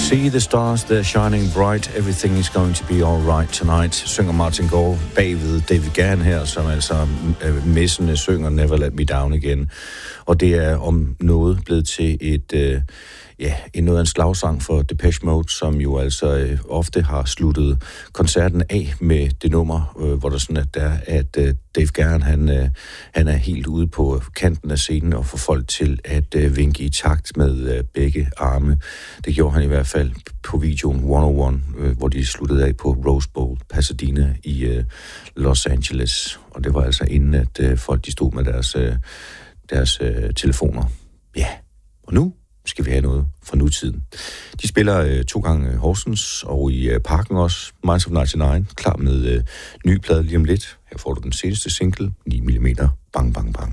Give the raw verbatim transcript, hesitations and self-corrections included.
See the stars, they're shining bright. Everything is going to be all right tonight. Synger Martin Gore bagved David Gahan her, som altså øh, messende synger Never Let Me Down Again. Og det er om noget blevet til et, øh, ja, en noget af en slagsang for Depeche Mode, som jo altså øh, ofte har sluttet koncerten af med det nummer, øh, hvor der sådan at der at øh, Dave Gahan, han, øh, han er helt ude på kanten af scenen og får folk til at øh, vinke i takt med øh, begge arme. Det gjorde han i hvert fald på videoen et nul et, øh, hvor de sluttede af på Rose Bowl, Pasadena i øh, Los Angeles. Og det var altså inden, at øh, folk de stod med deres, øh, deres øh, telefoner. Ja, og nu skal vi have noget fra nutiden. De spiller øh, to gange Horsens, og i øh, Parken også, Minds of nioghalvfems, klar med øh, ny plade lige om lidt. Her får du den seneste single, ni millimeter, bang, bang, bang.